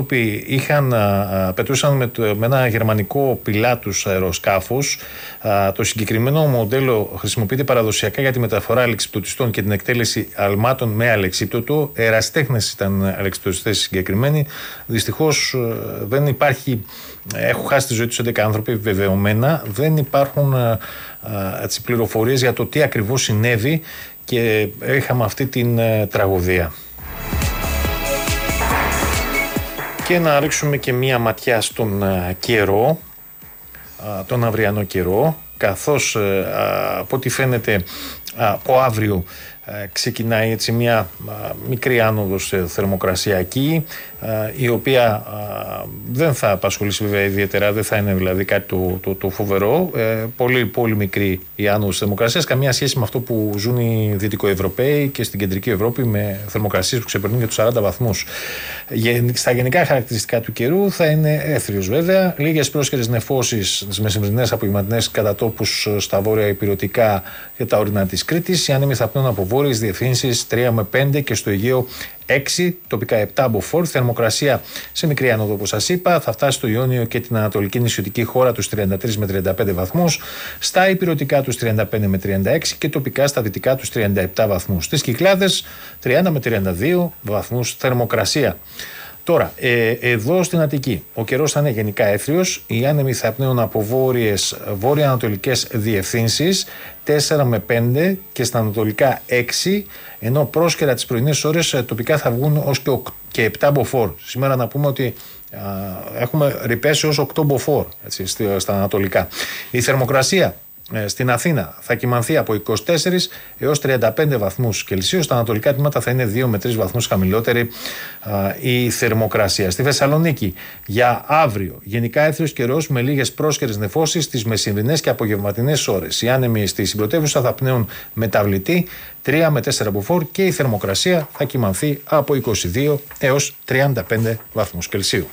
άνθρωποι πετούσαν με ένα γερμανικό πιλάτους αεροσκάφους. Το συγκεκριμένο μοντέλο χρησιμοποιείται παραδοσιακά για τη μεταφορά αλεξιπτωτιστών και την εκτέλεση αλμάτων με αλεξίπτωτο. Ερασιτέχνες ήταν αλεξιπτωτιστές συγκεκριμένοι. Δυστυχώς δεν υπάρχει. Έχουν χάσει τη ζωή τους 11 άνθρωποι βεβαιωμένα. Δεν υπάρχουν πληροφορίες για το τι ακριβώς συνέβη και είχαμε αυτή την τραγωδία. Και να ρίξουμε και μία ματιά στον καιρό, τον αυριανό καιρό, καθώς από ό,τι φαίνεται από αύριο ξεκινάει έτσι μια μικρή άνοδος θερμοκρασιακή, η οποία δεν θα απασχολήσει βέβαια ιδιαίτερα, δεν θα είναι δηλαδή κάτι το φοβερό, πολύ μικρή η άνοδος θερμοκρασίας, καμία σχέση με αυτό που ζουν οι Δυτικοευρωπαίοι και στην Κεντρική Ευρώπη με θερμοκρασίες που ξεπερνούν και τους 40 βαθμούς. Στα γενικά χαρακτηριστικά του καιρού θα είναι έθριος βέβαια, λίγες πρόσκαιρες νεφώσεις τις μεσημερινές απογευματινές κατά τόπους στα βόρεια ηπειρωτικά και τα ορεινά της Κρήτης, οι άνεμοι θα πνέουν από βόρειες διευθύνσεις 3 με 5 και στο Αιγαίο 6, τοπικά 7 από φόρ. Θερμοκρασία σε μικρή άνοδο, όπως σας είπα, θα φτάσει στο Ιόνιο και την ανατολική νησιωτική χώρα τους 33 με 35 βαθμούς, στα ηπειρωτικά τους 35 με 36 και τοπικά στα δυτικά τους 37 βαθμούς. Στις Κυκλάδες 30 με 32 βαθμούς θερμοκρασία. Τώρα, εδώ στην Αττική, ο καιρός θα είναι γενικά έθριος, οι άνεμοι θα πνέουν από βόρεια-ανατολικές διευθύνσεις 4 με 5 και στα ανατολικά 6, ενώ πρόσκαιρα τις πρωινές ώρες τοπικά θα βγουν ως και 7 μποφόρ. Σήμερα να πούμε ότι έχουμε ρηπέσει ως 8 μποφόρ στα ανατολικά. Η θερμοκρασία στην Αθήνα θα κυμανθεί από 24 έως 35 βαθμούς Κελσίου. Στα ανατολικά τμήματα θα είναι 2 με 3 βαθμούς χαμηλότερη η θερμοκρασία. Στη Θεσσαλονίκη για αύριο γενικά έθριος καιρός με λίγες πρόσκαιρες νεφώσεις στις μεσημβρινές και απογευματινές ώρες. Οι άνεμοι στη συμπρωτεύουσα θα πνέουν μεταβλητή 3 με 4 μποφόρ και η θερμοκρασία θα κυμανθεί από 22 έως 35 βαθμούς Κελσίου.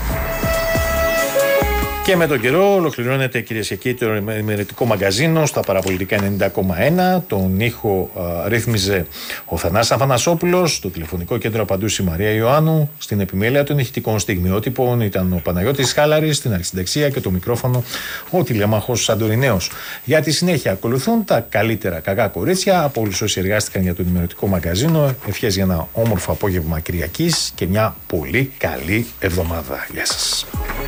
Και με τον καιρό ολοκληρώνεται, κυρίες και κύριοι, το ημερητικό μαγκαζίνο στα Παραπολιτικά 90,1. Τον ήχο ρύθμιζε ο Θανάσης Αφανασόπουλος, το τηλεφωνικό κέντρο απαντούσε η Μαρία Ιωάννου, στην επιμέλεια των ηχητικών στιγμιότυπων ήταν ο Παναγιώτης Χάλαρης, στην αρχισυνταξία και το μικρόφωνο ο τηλεμάχος Σαντορινέος. Για τη συνέχεια ακολουθούν τα καλύτερα κακά κορίτσια από όλους όσοι εργάστηκαν για το ημερητικό μαγκαζίνο. Ευχές για ένα όμορφο απόγευμα Κυριακής και μια πολύ καλή εβδομάδα. Γεια σας.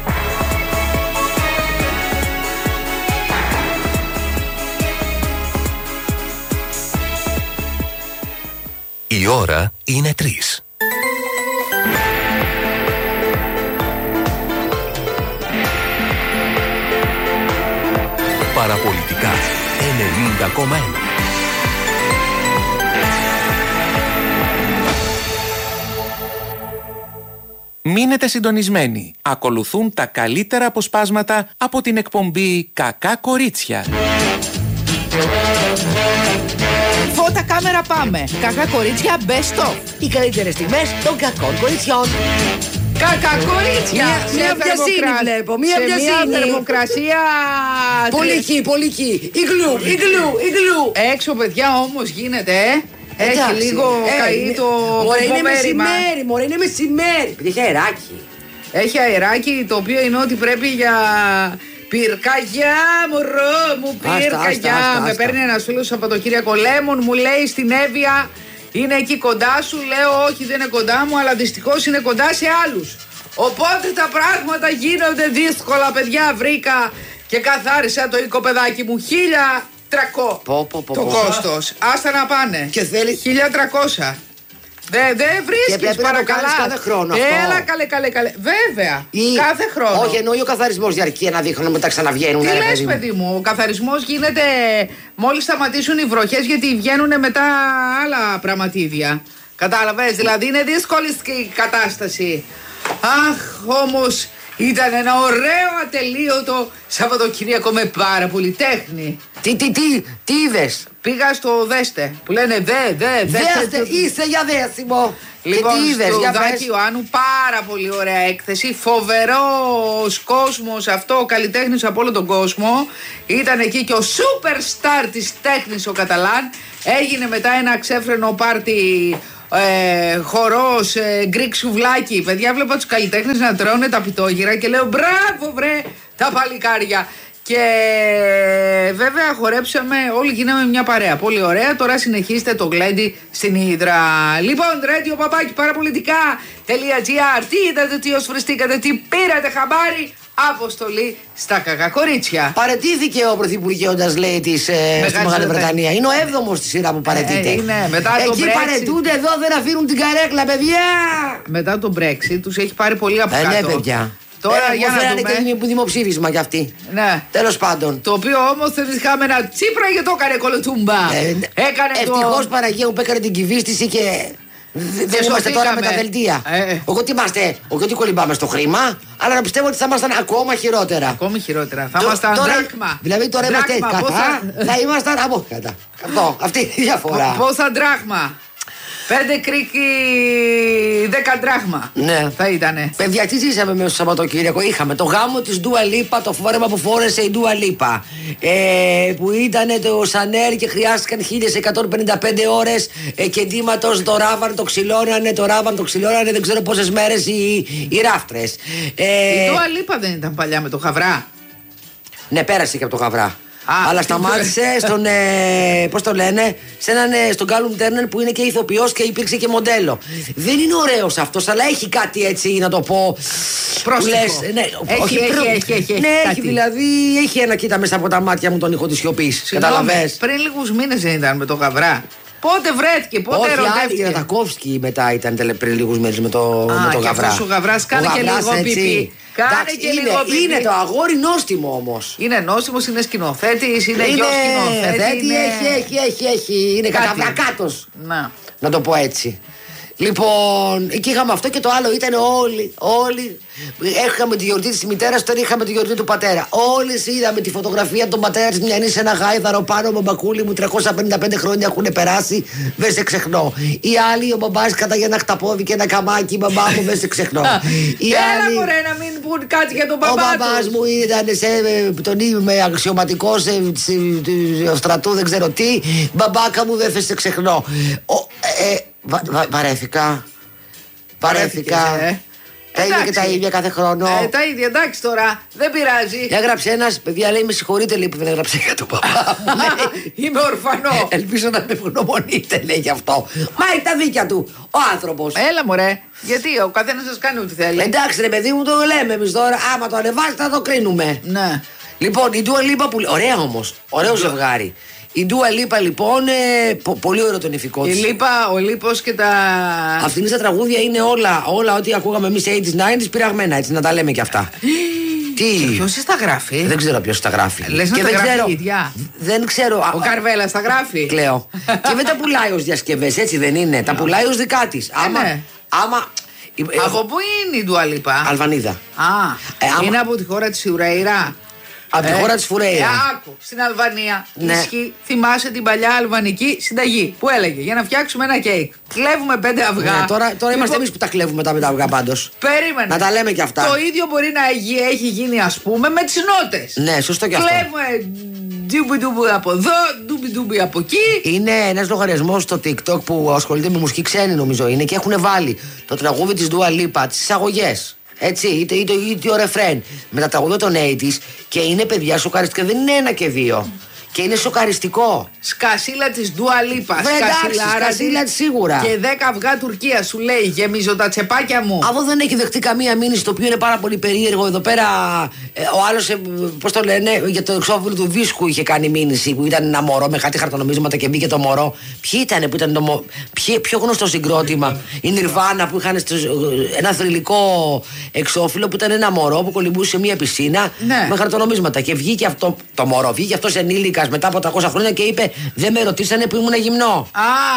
Η ώρα είναι 3. Παραπολιτικά 90,1. Μείνετε συντονισμένοι. Ακολουθούν τα καλύτερα αποσπάσματα από την εκπομπή «Κακά κορίτσια». Φώτα, κάμερα, πάμε. Κακά κορίτσια, best of. Οι καλύτερες στιγμές των κακών κοριτσιών. Κακά κορίτσια. Μια βιασύνη βλέπω. Μια βιασύνη. Μια θερμοκρασία. Πολύ χι. Ιγλού. Έξω, παιδιά, όμως γίνεται, Έχει λίγο καεί το μεσημέρι, μωρέ, είναι μεσημέρι. Έχει αεράκι. Έχει αεράκι, το οποίο είναι ότι πρέπει για πυρκαγιά, μωρό μου, πυρκαγιά. Με παίρνει ένας φίλος από το Σαββατοκύριακο Λέμον, μου λέει στην Εύβοια είναι εκεί κοντά σου. Λέω όχι, δεν είναι κοντά μου, αλλά δυστυχώς είναι κοντά σε άλλους. Οπότε τα πράγματα γίνονται δύσκολα, παιδιά. Βρήκα και καθάρισα το οικοπεδάκι μου 1.300 το κόστος. Άστα να πάνε. Και θέλει 1.300. Δεν βρίσκεις, παρακαλώ. Κάθε χρόνο αυτό. Έλα, καλέ. Βέβαια. Κάθε χρόνο. Όχι, εννοεί ο καθαρισμός διαρκεί ένα δίχρονο, μετά ξαναβγαίνουν. Τι λες, παιδί μου, ο καθαρισμός γίνεται μόλις σταματήσουν οι βροχές, γιατί βγαίνουν μετά άλλα πραγματίδια. Κατάλαβες, δηλαδή είναι δύσκολη η κατάσταση. Αχ, όμως ήταν ένα ωραίο ατελείωτο Σαββατοκύριακο με πάρα πολύ τέχνη. Τι είδες? Πήγα στο Δέστε, που λένε Δέστε, είσαι για δέσιμο. Λοιπόν, τι είδες, στο για Δάκη Ιωάννου, πάρα πολύ ωραία έκθεση. Φοβερός κόσμος, αυτό ο καλλιτέχνης από όλο τον κόσμο. Ήταν εκεί και ο superstar της τέχνης, ο Καταλάν. Έγινε μετά ένα ξέφρενο πάρτι χορός, γκρικ σουβλάκι. Παιδιά, βλέπω τους καλλιτέχνες να τρώνε τα πιτόγυρα και λέω μπράβο βρε τα παλικάρια. Και βέβαια χορέψαμε, όλοι γίναμε μια παρέα. Πολύ ωραία. Τώρα συνεχίστε το γλέντι στην Ύδρα. Λοιπόν, Radio Παπάκι Παραπολιτικά.gr. Τι είδατε, τι osφρεστήκατε, τι πήρατε χαμπάρι. Αποστολή στα κακά κορίτσια. Παραιτήθηκε ο πρωθυπουργέοντας, λέει, στη Μεγάλη Βρετανία. Είναι ο 7ος στη σειρά που παραιτείται. Είναι μετά το Εκεί Brexit. παραιτούνται, εδώ δεν αφήνουν την καρέκλα, παιδιά. Μετά το Brexit τους έχει πάρει πολύ από κάτω. Ναι, παιδιά. Τώρα για να δούμε. δούμε. Και δημοψήφισμα κι αυτή. Ναι. Τέλος πάντων. Το οποίο όμως δεν είχαμε ένα Τσίπρα γιατί το έκανε κολοτούμπα. Έκανε ευτυχώς Παναγία που έκανε την κυβίστηση και δεν είμαστε τώρα με τα δελτία. Όχι ότι είμαστε, όχι ότι κολυμπάμε στο χρήμα, αλλά να πιστεύω ότι θα ήμασταν ακόμα χειρότερα. Ακόμη χειρότερα. Θα ήμασταν δράκμα. Δηλαδή τώρα είμαστε κατά, θα ήμασταν από κατά. Αυτή είναι η διαφορά. Πόσα δράκμα. 5 κρίκι, 10 δράχμα. Ναι. Θα ήτανε. Παιδιά, τι ζήσαμε μέσα στο Σαββατοκύριακο. Είχαμε το γάμο της Dua Lipa, το φόρεμα που φόρεσε η Dua Lipa. Που ήταν το Σανέρ και χρειάστηκαν 1155 ώρες κεντήματος. Το ράβαν το ξυλώνανε, δεν ξέρω πόσες μέρες οι ράφτρες. Η Dua Lipa δεν ήταν παλιά με το Χαβρά. Ναι, πέρασε και από το Χαβρά. Αλλά σταμάτησε στον. Πώς το λένε, στον Γκάλουμ Τέρνερ που είναι και ηθοποιός και υπήρξε και μοντέλο. Δεν είναι ωραίος αυτός, αλλά έχει κάτι έτσι να το πω. Πρόστιχο. Ναι, έχει δηλαδή. Έχει ένα κοίτα μέσα από τα μάτια μου τον ήχο της σιωπής. Καταλαβες. Πριν λίγους μήνες δεν ήταν με το Γαβρά. Πότε βρέθηκε, πότε ερωτεύτηκε. Η Ρατακόφσκι μετά ήταν πριν λίγους μήνες με το Γαβρά. Και ο Γαβράς κάνε και λίγο πιπί. Είναι το αγόρι νόστιμο όμως. Είναι νόστιμος, είναι σκηνοθέτης, είναι γιος σκηνοθέτη. Έχει. Είναι καταβρακάτος. Να το πω έτσι. Λοιπόν, εκεί είχαμε αυτό και το άλλο ήταν όλοι. Είχαμε τη γιορτή της μητέρας, τώρα είχαμε τη γιορτή του πατέρα. Όλες είδαμε τη φωτογραφία των πατέρα της μιανής σε ένα γάιδαρο πάνω με μπακούλι μου. 355 χρόνια έχουν περάσει, δεν σε ξεχνώ. Οι άλλοι, ο μπαμπάς κατά για ένα χταπόδι και ένα καμάκι, μπαμπά μου, δεν σε ξεχνώ. Έλα μωρέ να μην πούν κάτι για τον μπαμπά του. Ο μπαμπάς μου ήταν τον με αξιωματικό στρατού, δεν ξέρω τι. Μπαμπάκα μου, δεν σε ξεχνώ. Βαρέθηκα. Τα ίδια και τα ίδια κάθε χρόνο. Τα ίδια, εντάξει τώρα, δεν πειράζει. Έγραψε ένας, παιδιά, λέει, με συγχωρείτε, λέει, που δεν έγραψε για τον παπά μου. Είμαι ορφανό. Ελπίζω να με ευγνωμονείτε, λέει, γι' αυτό. Μα είναι τα δίκια του, ο άνθρωπος. Έλα μωρέ, γιατί ο καθένας σας κάνει ό,τι θέλει. Εντάξει, ρε παιδί μου, το λέμε εμείς τώρα. Άμα το ανεβάσετε, θα το κρίνουμε. Ναι. Λοιπόν, η Dua Lipa που. Ωραία όμως, ωραίο ζευγάρι. Η Dua Lipa λοιπόν, πολύ ωραίο τον ηφικό της. Η Λίπα, ο Λίπος και τα. Αυτήν τα τραγούδια είναι όλα ό,τι ακούγαμε εμείς 80s, 90s πειραγμένα, έτσι να τα λέμε κι αυτά. Τι. Ποιος τα γράφει? Δεν ξέρω ποιος τα γράφει. Λες να και τα δεν γράφει ξέρω. ίδια. Δεν ξέρω. Ο Καρβέλας τα γράφει. Κλαίω. Και δεν τα πουλάει ως διασκευές, έτσι δεν είναι. Τα πουλάει ως δικά της. Άμα. Από πού είναι η Dua Lipa? Αλβανίδα. Είναι από τη χώρα της Ουραίρα. Από τη χώρα της Φουρέιρα. Άκου, στην Αλβανία. Ναι. Ισχύει, θυμάσαι την παλιά αλβανική συνταγή που έλεγε για να φτιάξουμε ένα κέικ. Κλέβουμε 5 αυγά. Ναι, τώρα είμαστε εμείς που τα κλέβουμε τα 5 αυγά πάντως. Περίμενε. Να τα λέμε κι αυτά. Το ίδιο μπορεί να έχει γίνει, ας πούμε, με τις νότες. Ναι, σωστό κι αυτό. Κλέβουμε ντούμπι από εδώ, ντούμπι από εκεί. Είναι ένας λογαριασμός στο TikTok που ασχολείται με μουσική ξένη, νομίζω είναι, και έχουν βάλει το τραγούδι της Dua Lipa, τις εισαγωγές. Έτσι, είτε ο ρεφρέν με τα τραγούδια των 80s και είναι, παιδιά, σοκαριστικά. Δεν είναι 1 και 2. Και είναι σοκαριστικό. Σκασίλα της Dua Lipa. Σκασίλα της σίγουρα. Και 10 αυγά Τουρκία σου λέει, γεμίζω τα τσεπάκια μου. Αυτό δεν έχει δεχτεί καμία μήνυση, το οποίο είναι πάρα πολύ περίεργο. Εδώ πέρα ο άλλος, πώς το λένε, για το εξώφυλλο του δίσκου είχε κάνει μήνυση που ήταν ένα μωρό με κάτι χαρτονομίσματα και μπήκε το μωρό. Ποιοι ήταν που ήταν το μωρό? Πιο γνωστό συγκρότημα. Η Nirvana που είχαν ένα θρυλικό εξώφυλλο που ήταν ένα μωρό που κολυμπούσε σε μια πισίνα με χαρτονομίσματα. Και βγήκε αυτό το μωρό, βγήκε αυτό ενήλικα μετά από 300 χρόνια και είπε: δεν με ρωτήσανε που ήμουν γυμνό.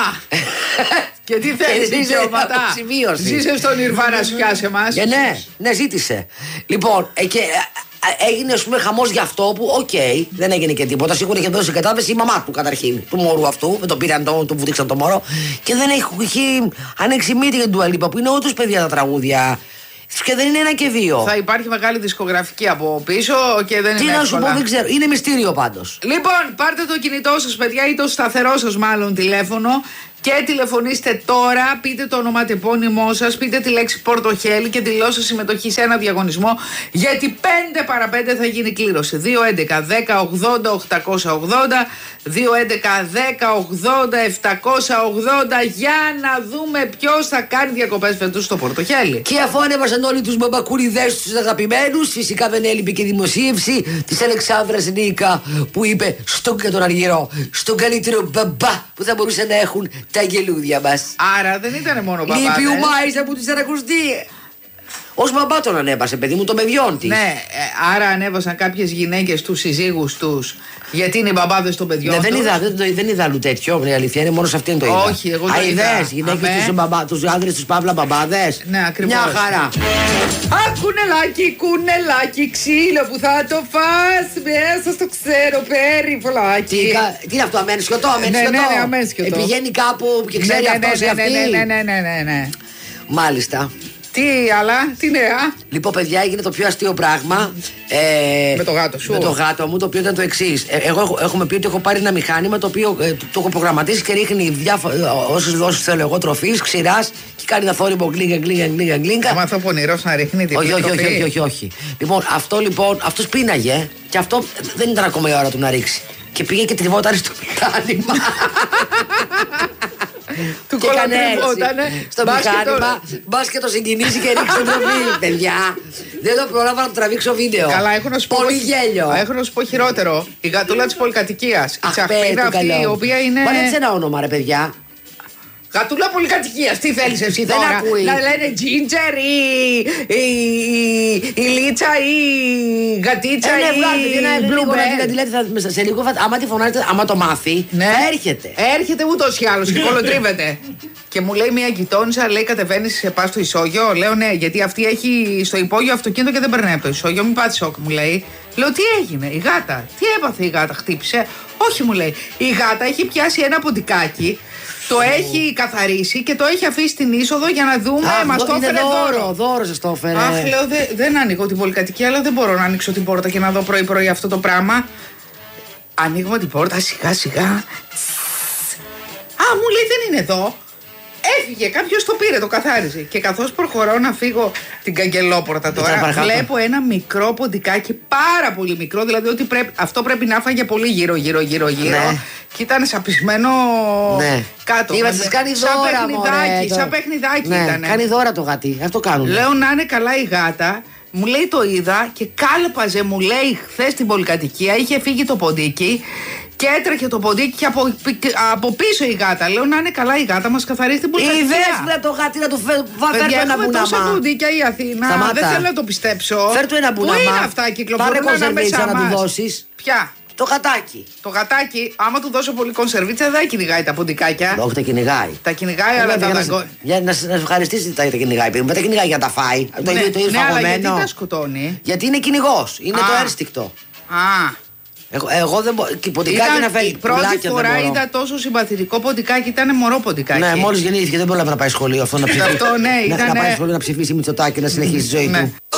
Και τι θέλεις, δικαιώματα? Ζήσε στον Nirvana σου κι άσε μας. Ναι, ζήτησε. Λοιπόν, και έγινε, ας πούμε, χαμός γι' αυτό που, δεν έγινε και τίποτα. Σίγουρα είχε δώσει κατάθεση η μαμά του καταρχήν, του μωρού αυτού. Με το πήραν, του βουδίξαν το μωρό. Και δεν έχει ανοίξει μύτη για την Dua Lipa, που είναι όντως, παιδιά, τα τραγούδια. Και δεν είναι 1 και 2. Θα υπάρχει μεγάλη δισκογραφική από πίσω και δεν είναι εύκολα. Τι να σου πω, δεν ξέρω. Είναι μυστήριο πάντως. Λοιπόν, πάρτε το κινητό σας, παιδιά, ή το σταθερό σας μάλλον τηλέφωνο Και τηλεφωνήστε τώρα, πείτε το ονοματεπώνυμό σας, πείτε τη λέξη Πορτοχέλη και δηλώστε συμμετοχή σε ένα διαγωνισμό, γιατί 5 παρα 5 θα γίνει κλήρωση. 2-11-10-80-880, 2-11-10-80-780, για να δούμε ποιος θα κάνει διακοπές φέτος στο Πορτοχέλη. Και αφού ανέβασαν όλοι τους μπαμπακουριδές τους αγαπημένους, φυσικά δεν έλειπε και δημοσίευση της Αλεξάνδρας Νίκα που είπε στον και τον Αργυρό, στον καλύτερο μπαμπά που θα μπορούσαν να έχουν τα αγγελούδια μας. Άρα δεν ήταν μόνο μπαμπάδες. Λείπει ο Μάης από τις Αρακουστίες. Ως μπαμπά τον ανέβασε, παιδί μου, το παιδιών της. Ναι, άρα ανέβασαν κάποιες γυναίκες τους συζύγους τους, γιατί είναι οι μπαμπάδες των παιδιών τους. Δεν είδα άλλου τέτοιο, η αλήθεια είναι, μόνο σε αυτήν το είδα. Όχι, εγώ το είδα. Αηδές, γυναίκες τους άντρες τους παύλα μπαμπάδες. Ναι, ακριβώς. Μια χαρά. Κουνελάκι, κουνελάκι, ξύλο που θα το φας μέσα στο ξέρω περιβολάκι. Τι είναι αυτό, αμένσιωτό, αμένσιωτο. Πηγαίνει κάπου και ξέρει αυτός ή αυτή. Ναι. Μάλιστα. Τι άλλα, τι νέα. Λοιπόν, παιδιά, έγινε το πιο αστείο πράγμα. Με το γάτο σου. Με το γάτο μου, το οποίο ήταν το εξής. Εγώ έχουμε πει ότι έχω πάρει ένα μηχάνημα το οποίο το έχω προγραμματίσει και ρίχνει όσους θέλω εγώ τροφής, ξηράς και κάνει ένα θόρυβο γκλίγκα. Άμα αυτό πονηρός να ρίχνει την τροφή. Όχι. Λοιπόν, αυτός πίναγε και αυτό δεν ήταν ακόμα η ώρα του να ρίξει. Και πήγε και τριβότανε στο μηχάνημα. Του κολοτριβότανε στο μηχάνημα. Μπας και το συγκινήσει και ρίξει τροφή. Παιδιά, δεν το πρόλαβα να το τραβήξω βίντεο. Καλά, έχω να σου πω. Πολύ γέλιο. Έχω να σου πω χειρότερο. Η γατούλα της πολυκατοικίας. Η τσαχπίνα αυτή, η οποία είναι. Μα έτσι ένα όνομα, ρε παιδιά. Γατούλα πολυκατοικίας, τι θέλεις εσύ δεν τώρα? Ακούει. Να λένε Ginger η Λίτσα ή η Γατίτσα ή η Bluebell. Σε λίγο, άμα τη φωνάζετε, άμα το μάθει, θα έρχεται. Έρχεται ούτως ή άλλως και κολοτρίβεται. Και μου λέει μια γειτόνισσα, λέει κατεβαίνεις σε πας στο ισόγειο. Λέω ναι, γιατί αυτή έχει στο υπόγειο αυτοκίνητο και δεν περνάει από το ισόγειο. Μην πάθει σοκ, μου λέει. Λέω τι έγινε, η γάτα. Τι έπαθε η γάτα, χτύπησε? Όχι, μου λέει. Η γάτα έχει πιάσει ένα ποντικάκι. Το έχει καθαρίσει και το έχει αφήσει στην είσοδο για να δούμε. Μας το έφερε δώρο. Δώρο σας το έφερε. Αχ, λέω δεν ανοίγω την πολυκατοικία, αλλά δεν μπορώ να ανοίξω την πόρτα και να δω πρωί-πρωί αυτό το πράγμα. Ανοίγουμε την πόρτα σιγά-σιγά. Α, μου λέει δεν είναι εδώ. Έφυγε, κάποιος το πήρε, το καθάριζε. Και καθώς προχωρώ να φύγω την καγκελόπορτα τώρα, βλέπω ένα μικρό ποντικάκι, πάρα πολύ μικρό, δηλαδή ότι αυτό πρέπει να φάγε πολύ γύρω. Ναι. Και ήταν σαπισμένο κάτω. Είπα, σας κάνει δώρα, σαν παιχνιδάκι ναι, ήταν. Κάνει δώρα το γατί, αυτό κάνουν. Λέω να είναι καλά η γάτα. Μου λέει το είδα και κάλπαζε, μου λέει χθες στην πολυκατοικία, είχε φύγει το ποντίκι. Και έτρεχε το ποντίκι και από πίσω η γάτα. Λέω να είναι καλά η γάτα, μας καθαρίζει την πολυκατοικία. Είδες το γάτι να του φέρει ένα μπουναμά. Έχουμε τόσα ποντίκια η Αθήνα. Σταμάτα. Δεν θέλω να το πιστέψω. Φέρ του ένα μπουναμά. Πού είναι αυτά, κυκλοφορούν ανάμεσά να μας. του δώσεις. Ποια? Το γατάκι. Το γατάκι, άμα του δώσω πολύ κονσερβίτσα, δεν κυνηγάει τα ποντικάκια. Όχι, τα κυνηγάει. Τα κυνηγάει, αλλά τα δαγκώνει. Για να ευχαριστήσει τα κυνηγάει. Δεν τα κυνηγάει για να τα φάει. Το ίδιο φαγωμένο. Γιατί τα σκοτώνει? Γιατί είναι κυνηγός. Είναι το ένστικτο. Α. Εγώ δεν μπορώ. Ποντικάκι να φέρει. Η πρώτη φορά είδα τόσο συμπαθητικό ποντικάκι, ήταν μωρό ποντικάκι. Ναι, μόλις γεννήθηκε δεν πρόλαβε να πάει σχολείο αυτό να ψηφίσει. Αυτό, ναι, να πάει σχολείο να ψηφίσει Μητσοτάκη να συνεχίσει τη ζωή του.